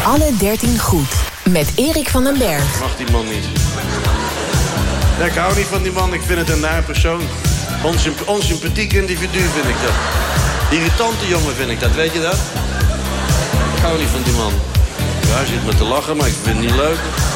alle 13 goed. Met Erik van den Berg. Mag die man niet. Ja, ik hou niet van die man. Ik vind het een naar persoon. Onsympathiek individu vind ik dat. Irritante jongen vind ik dat, weet je dat? Ik hou niet van die man. Ja, hij zit me te lachen, maar ik vind het niet leuk.